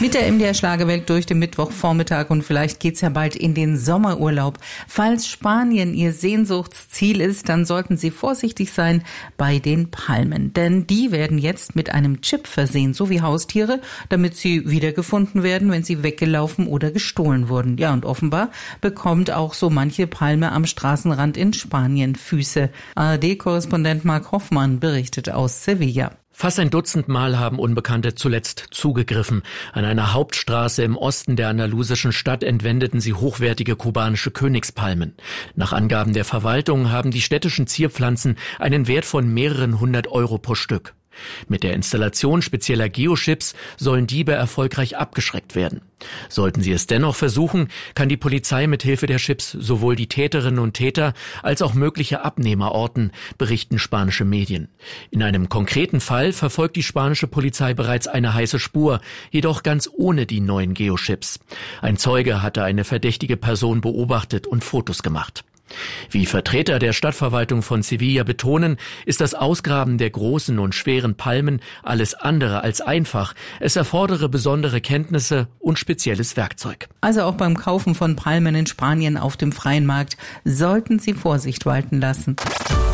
Mit der MDR-Schlagerwelt durch den Mittwochvormittag und vielleicht geht's ja bald in den Sommerurlaub. Falls Spanien Ihr Sehnsuchtsziel ist, dann sollten Sie vorsichtig sein bei den Palmen. Denn die werden jetzt mit einem Chip versehen, so wie Haustiere, damit sie wiedergefunden werden, wenn sie weggelaufen oder gestohlen wurden. Ja, und offenbar bekommt auch so manche Palme am Straßenrand in Spanien Füße. ARD-Korrespondent Mark Hoffmann berichtet aus Sevilla. Fast ein Dutzend Mal haben Unbekannte zuletzt zugegriffen. An einer Hauptstraße im Osten der andalusischen Stadt entwendeten sie hochwertige kubanische Königspalmen. Nach Angaben der Verwaltung haben die städtischen Zierpflanzen einen Wert von mehreren 100 Euro pro Stück. Mit der Installation spezieller Geochips sollen Diebe erfolgreich abgeschreckt werden. Sollten sie es dennoch versuchen, kann die Polizei mit Hilfe der Chips sowohl die Täterinnen und Täter als auch mögliche Abnehmer orten, berichten spanische Medien. In einem konkreten Fall verfolgt die spanische Polizei bereits eine heiße Spur, jedoch ganz ohne die neuen Geochips. Ein Zeuge hatte eine verdächtige Person beobachtet und Fotos gemacht. Wie Vertreter der Stadtverwaltung von Sevilla betonen, ist das Ausgraben der großen und schweren Palmen alles andere als einfach. Es erfordere besondere Kenntnisse und spezielles Werkzeug. Also auch beim Kaufen von Palmen in Spanien auf dem freien Markt sollten Sie Vorsicht walten lassen.